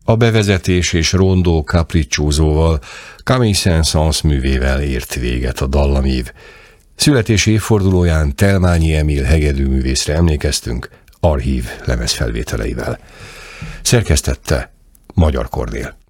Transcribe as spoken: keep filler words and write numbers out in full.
A bevezetés és rondó capricciózóval, Camille Saint-Saëns művével ért véget a dallamív. Születési évfordulóján Telmányi Emil hegedűművészre emlékeztünk archív lemezfelvételeivel. Szerkesztette Magyar Kornél.